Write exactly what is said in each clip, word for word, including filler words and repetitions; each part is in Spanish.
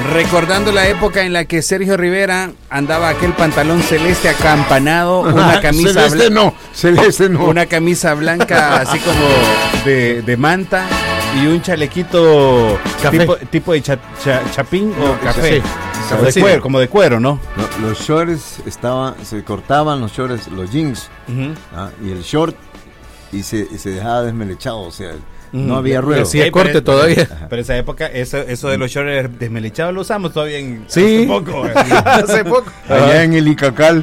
Recordando la época en la que Sergio Rivera andaba aquel pantalón celeste acampanado, una camisa celeste blan- no, celeste no. una camisa blanca así como de, de manta y un chalequito Café. tipo, tipo de cha- cha- chapín o No, café, sí. como de Sí. cuero, como de cuero, ¿no? No, los shorts estaban, se cortaban los shorts, los jeans, Uh-huh. ¿ah? Y el short y se, y se dejaba desmelechado, o sea, Mm. no había ruedo. Sí, Ey, corte pero- todavía. Pero esa época, eso, eso de los shorts desmelechados lo usamos todavía en, Sí. hace poco. eh. Hace poco. Allá en el Icacal.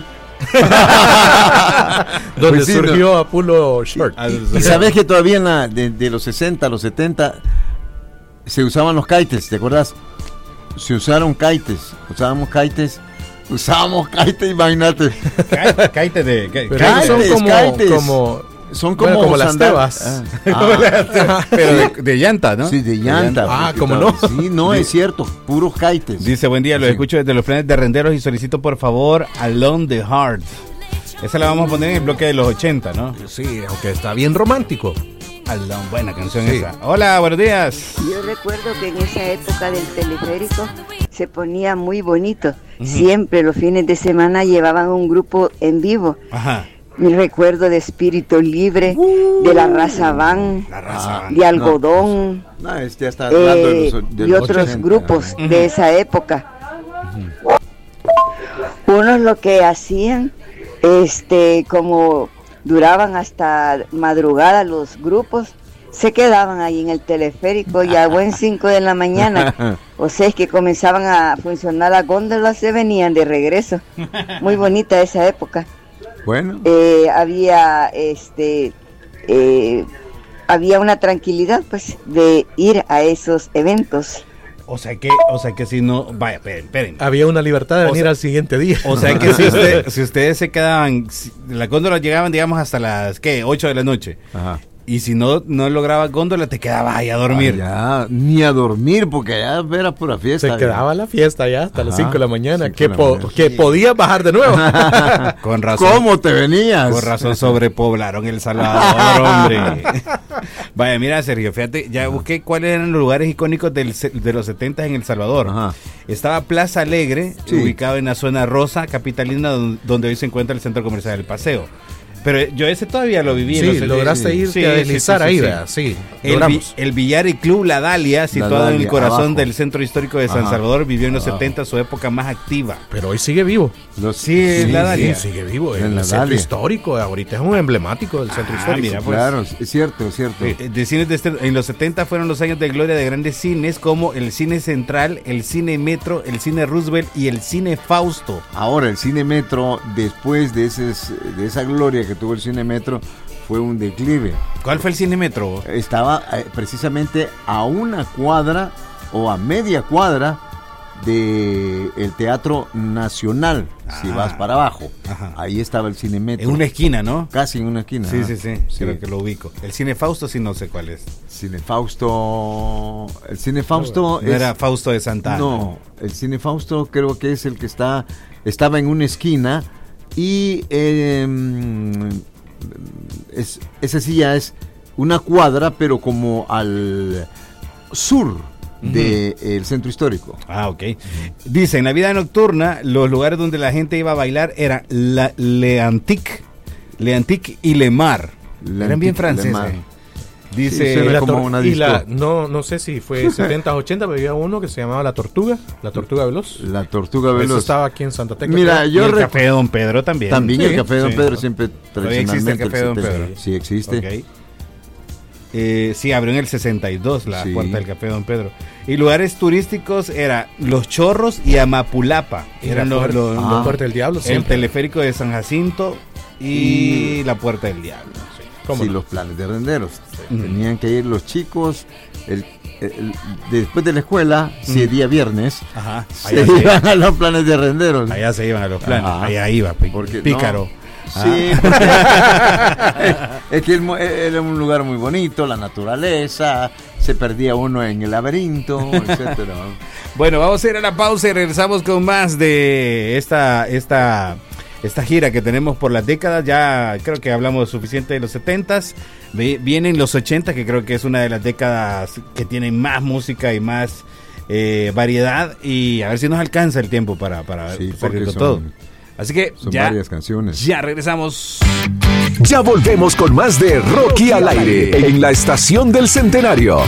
Donde Pues sí, surgió Apulo Short. Ah, Y sabes que todavía en la, de, de los sesenta a los setenta se usaban los kites, ¿te acuerdas? Se usaron kites, usábamos kites, usábamos kites, imagínate. Ca- Caite de... ca- Pero Kites, esos son como, kites. como, Son como, bueno, como las sandal- tebas. Ah, ah, Pero de, de llanta, ¿no? sí, de llanta. Ah, porque ¿cómo claro, no? Sí, no, es cierto, puros kites. Dice, buen día, los Sí. escucho desde los planes de renderos y solicito por favor Alone the Heart. Esa la vamos a poner en el bloque de los ochenta, ¿no? Sí, aunque está bien romántico. Alone, buena canción Sí. esa. Hola, buenos días. Yo recuerdo que en esa época del teleférico se ponía muy bonito. Siempre los fines de semana llevaban un grupo en vivo. Ajá. Mi recuerdo de Espíritu Libre, de la Raza Van, La raza. Ah, de Algodón, No, este ya está hablando de eh, los, de y los otros ochenta. grupos Ujú. de esa época. Unos lo que hacían, este, como duraban hasta madrugada los grupos, se quedaban ahí en el teleférico y a buen cinco de la mañana. O sea, es que comenzaban a funcionar las góndolas, se venían de regreso. Muy bonita esa época. Bueno, Eh, había, este, eh, había una tranquilidad, pues, de ir a esos eventos. O sea que, o sea que si no, vaya, esperen, esperen. Había una libertad de O venir sea- al siguiente día. O sea que si, usted- si ustedes se quedaban, si- las góndolas llegaban, digamos, hasta las, ¿qué? ocho de la noche. ajá. Y si no, no lograbas góndola, te quedabas ahí a dormir. Ya, ni a dormir, porque allá era pura fiesta. Se quedaba la fiesta ya hasta las Ajá, cinco de la mañana. cinco Que, de la po- mañana. que podías bajar de nuevo. Con razón. ¿Cómo te venías? Con razón sobrepoblaron El Salvador, hombre. Vaya, mira, Sergio, fíjate, ya busqué cuáles eran los lugares icónicos del, se- de los setenta en El Salvador. Ajá. Estaba Plaza Alegre, Sí. ubicado en la zona rosa, capitalina, don- donde hoy se encuentra el Centro Comercial del Paseo. Pero yo ese todavía lo viví. en Sí, los- lograste sí, irte sí, a sí, deslizar sí, ahí, sí. ¿verdad? Sí, El, vi- logramos. el billar y club La Dalia, situado en el Dalia, corazón abajo. del centro histórico de San Ajá. Salvador, vivió en los Abajo. setenta su época más activa. Pero hoy sigue vivo. Los- Sí, es la Sí, Dalia. sigue vivo. En En la el centro Dalia. histórico. Ahorita es un emblemático del centro Ah, histórico. mira, pues. Claro, es cierto, es cierto. Eh, De cines de este- en los setenta fueron los años de gloria de grandes cines como el Cine Central, el Cine Metro, el Cine Roosevelt y el Cine Fausto. Ahora, el Cine Metro, después de, ese, de esa gloria que tuvo el Cine Metro, fue un declive. ¿Cuál fue el Cine Metro? Estaba eh, precisamente a una cuadra o a media cuadra de el Teatro Nacional, si Ah. vas para abajo. Ajá. Ahí estaba el Cine Metro. En una esquina, ¿no? Casi en una esquina. Sí, ajá. sí, sí, creo que lo ubico. El Cine Fausto sí no sé cuál es. Cine Fausto. El Cine Fausto No es- era Fausto de Santana. No, el Cine Fausto creo que es el que está estaba en una esquina y eh, es, ese sí ya es una cuadra, pero como al sur del centro histórico. Ah, ok. Dice, en la vida nocturna, los lugares donde la gente iba a bailar eran la, Le Antique, Le Antique y Le Mar. Le Eran bien Antique, franceses. Le Mar. Dice, Sí, Y la, como tor- una y la- disco. no, no sé si fue setenta o ochenta, pero había uno que se llamaba La Tortuga, La Tortuga Veloz. La Tortuga Eso Veloz. estaba aquí en Santa Tecla. Mira, y yo el recu- Café de Don Pedro también. también Sí, el Café de Don sí. Pedro siempre Todavía existe el tradicionalmente Café de Don setenta. Pedro. Sí, existe. Ok. Eh, sí, abrió en el sesenta y dos la Sí. puerta del Café Don Pedro. Y lugares turísticos era Los Chorros y Amapulapa. Y la Eran los, puerta- los- Ah. La Puerta del Diablo, el siempre. teleférico de San Jacinto y la Puerta del Diablo. sí. ¿Cómo Sí, no? los planes de renderos. Ujú. Tenían que ir los chicos el- el- el- después de la escuela, si es día viernes, Ajá. se Allá se, iban a los planes de renderos. allá se iban a los planes. Ajá. Allá iba, pi- Porque, pícaro. no, sí, porque- es que el mo- era un lugar muy bonito, la naturaleza, se perdía uno en el laberinto, etcétera. Bueno, vamos a ir a la pausa y regresamos con más de esta, esta, esta gira que tenemos por las décadas. Ya creo que hablamos suficiente de los setentas. Ve- Vienen los ochenta, que creo que es una de las décadas que tienen más música y más eh, variedad y a ver si nos alcanza el tiempo para, para Sí, salir de son- todo. Así que Son ya, varias canciones. ya regresamos. Ya volvemos con más de Rocky al aire en la estación del Centenario.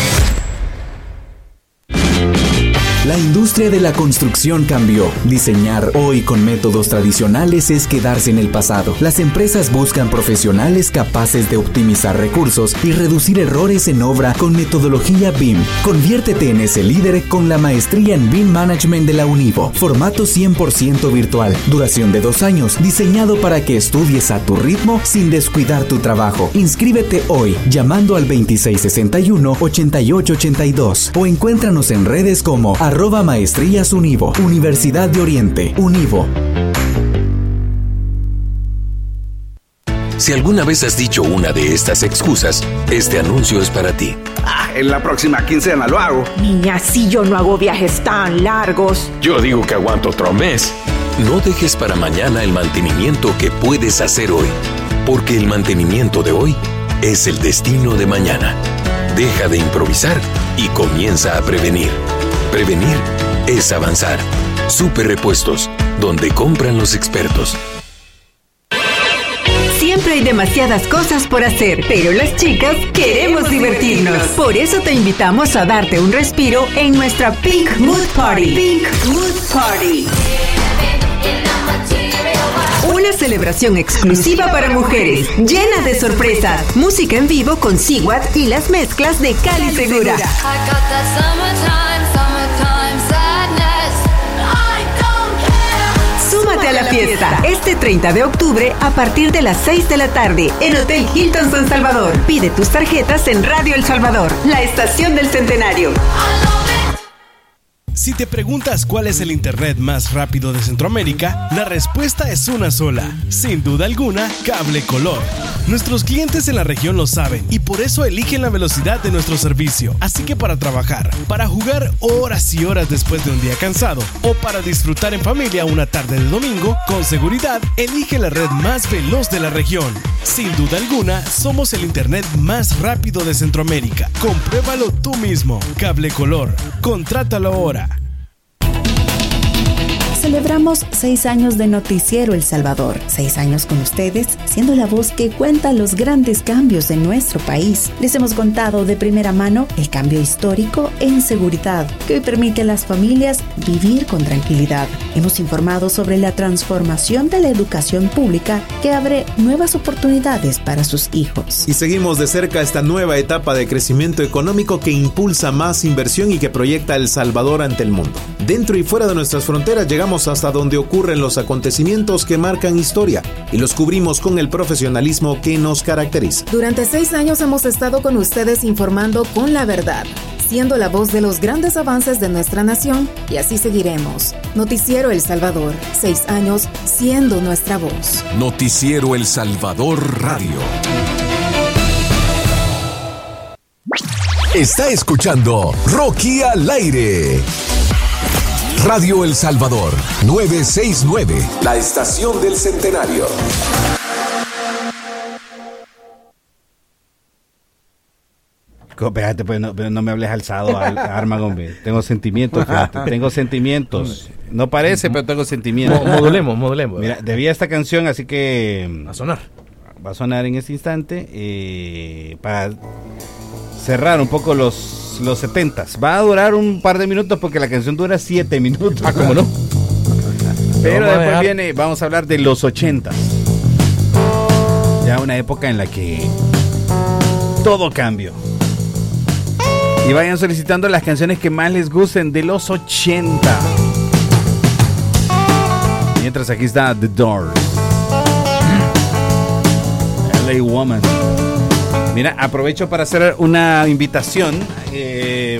La industria de la construcción cambió. Diseñar hoy con métodos tradicionales es quedarse en el pasado. Las empresas buscan profesionales capaces de optimizar recursos y reducir errores en obra con metodología B I M. Conviértete en ese líder con la maestría en B I M Management de la Univo. Formato cien por ciento virtual. Duración de dos años. Diseñado para que estudies a tu ritmo sin descuidar tu trabajo. Inscríbete hoy llamando al veintiséis sesenta y uno, ochenta y ocho ochenta y dos o encuéntranos en redes como arroba maestrías Univo, Universidad de Oriente, Univo. Si alguna vez has dicho una de estas excusas, este anuncio es para ti. Ah, en la próxima quincena lo hago. Niña, si yo no hago viajes tan largos. Yo digo que aguanto otro mes. No dejes para mañana el mantenimiento que puedes hacer hoy, porque el mantenimiento de hoy es el destino de mañana. Deja de improvisar y comienza a prevenir. Prevenir es avanzar. Super Repuestos, donde compran los expertos. Siempre hay demasiadas cosas por hacer, pero las chicas queremos divertirnos. Por eso te invitamos a darte un respiro en nuestra Pink Mood Party. Pink Mood Party. Una celebración exclusiva para mujeres, llena de sorpresas, música en vivo con Sigwat y las mezclas de Cali Segura. Súmate a la fiesta este treinta de octubre a partir de las seis de la tarde en Hotel Hilton San Salvador. Pide tus tarjetas en Radio El Salvador, la estación del Centenario. Si te preguntas cuál es el internet más rápido de Centroamérica, la respuesta es una sola. Sin duda alguna, Cable Color. Nuestros clientes en la región lo saben y por eso eligen la velocidad de nuestro servicio. Así que para trabajar, para jugar horas y horas después de un día cansado o para disfrutar en familia una tarde de domingo, con seguridad, elige la red más veloz de la región. Sin duda alguna, somos el internet más rápido de Centroamérica. Compruébalo tú mismo. Cable Color. Contrátalo ahora. Celebramos seis años de Noticiero El Salvador. Seis años con ustedes, siendo la voz que cuenta los grandes cambios de nuestro país. Les hemos contado de primera mano el cambio histórico en seguridad, que hoy permite a las familias vivir con tranquilidad. Hemos informado sobre la transformación de la educación pública que abre nuevas oportunidades para sus hijos. Y seguimos de cerca esta nueva etapa de crecimiento económico que impulsa más inversión y que proyecta El Salvador ante el mundo. Dentro y fuera de nuestras fronteras llegamos hasta donde ocurren los acontecimientos que marcan historia y los cubrimos con el profesionalismo que nos caracteriza. Durante seis años hemos estado con ustedes informando con la verdad, siendo la voz de los grandes avances de nuestra nación y así seguiremos. Noticiero El Salvador, seis años siendo nuestra voz. Noticiero El Salvador Radio. Está escuchando Rocky al aire. Radio El Salvador, novecientos sesenta y nueve, la estación del Centenario. Espérate, pues no, no me hables alzado, al, Arma, hombre. Tengo sentimientos, fíjate, tengo sentimientos. No parece, pero tengo sentimientos. Modulemos, modulemos. Mira, debía esta canción, así que... Va a sonar. Va a sonar en este instante eh, para cerrar un poco los... los setentas. Va a durar un par de minutos porque la canción dura siete minutos. Ah, ¿cómo no? Pero después viene, vamos a hablar de los ochentas. Ya una época en la que todo cambió. Y vayan solicitando las canciones que más les gusten de los ochenta. Mientras aquí está The Doors. L A Woman. Mira, aprovecho para hacer una invitación eh,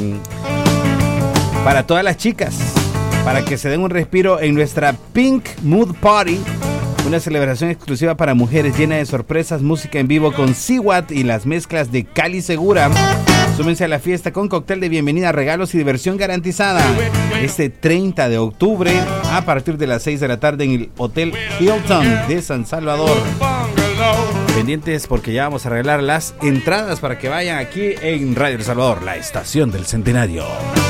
para todas las chicas, para que se den un respiro en nuestra Pink Mood Party, una celebración exclusiva para mujeres llena de sorpresas, música en vivo con Sigwat y las mezclas de Cali Segura. Súmense a la fiesta con cóctel de bienvenida, regalos y diversión garantizada. Este treinta de octubre a partir de las seis de la tarde en el Hotel Hilton de San Salvador. Pendientes porque ya vamos a arreglar las entradas para que vayan aquí en Radio El Salvador, la estación del Centenario.